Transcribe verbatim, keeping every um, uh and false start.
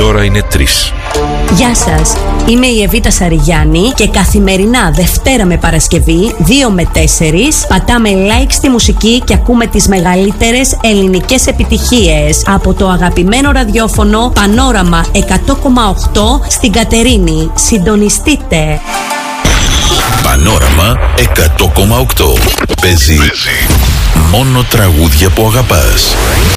ώρα είναι τρεις. Γεια σας, είμαι η Εβίτα Σαριγιάννη και καθημερινά Δευτέρα με Παρασκευή δύο με τέσσερις πατάμε like στη μουσική και ακούμε τις μεγαλύτερες ελληνικές επιτυχίες από το αγαπημένο ραδιόφωνο Πανόραμα εκατό κόμμα οκτώ στην Κατερίνη. Συντονιστείτε! Πανόραμα εκατό κόμμα οκτώ. Παίζει μόνο τραγούδια που αγαπάς.